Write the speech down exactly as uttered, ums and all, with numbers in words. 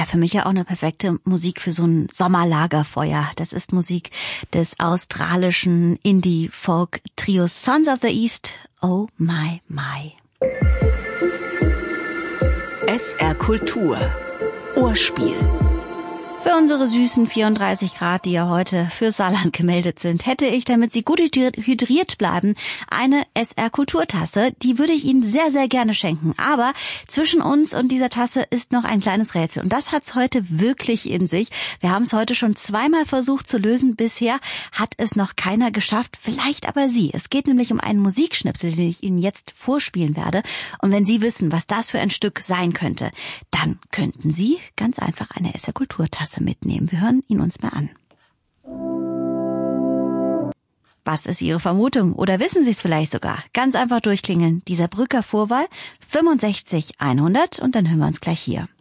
Ja, für mich ja auch eine perfekte Musik für so ein Sommerlagerfeuer. Das ist Musik des australischen Indie-Folk-Trios Sons of the East. Oh my, my. S R Kultur. Ohrspiel. Für unsere süßen vierunddreißig Grad, die ja heute für Saarland gemeldet sind, hätte ich, damit sie gut hydriert bleiben, eine S R Kulturtasse. Die würde ich Ihnen sehr, sehr gerne schenken. Aber zwischen uns und dieser Tasse ist noch ein kleines Rätsel. Und das hat's heute wirklich in sich. Wir haben es heute schon zweimal versucht zu lösen. Bisher hat es noch keiner geschafft. Vielleicht aber Sie. Es geht nämlich um einen Musikschnipsel, den ich Ihnen jetzt vorspielen werde. Und wenn Sie wissen, was das für ein Stück sein könnte, dann könnten Sie ganz einfach eine S R Kulturtasse mitnehmen. Wir hören ihn uns mal an. Was ist Ihre Vermutung? Oder wissen Sie es vielleicht sogar? Ganz einfach durchklingeln. Dieser Brücker Vorwahl fünfundsechzig hundert und dann hören wir uns gleich hier.